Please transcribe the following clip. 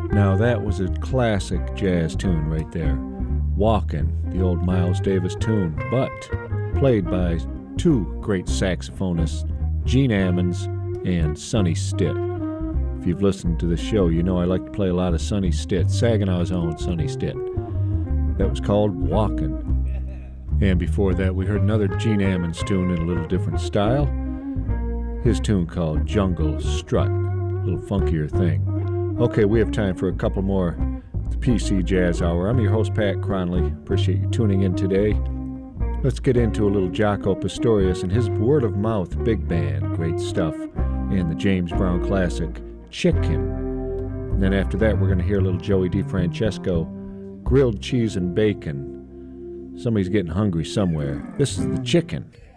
Now that was a classic jazz tune right there. Walkin', the old Miles Davis tune, but played by two great saxophonists, Gene Ammons and Sonny Stitt. If you've listened to this show, you know I like to play a lot of Sonny Stitt, Saginaw's own Sonny Stitt. That was called Walkin'. And before that, we heard another Gene Ammons tune in a little different style. His tune called Jungle Strut, a little funkier thing. Okay, we have time for a couple more. The PC Jazz Hour. I'm your host, Pat Cronley. Appreciate you tuning in today. Let's get into a little Jaco Pastorius and his Word of Mouth Big Band. Great stuff. And the James Brown classic, Chicken. And then after that, we're going to hear a little Joey DeFrancesco, Grilled Cheese and Bacon. Somebody's getting hungry somewhere. This is the Chicken.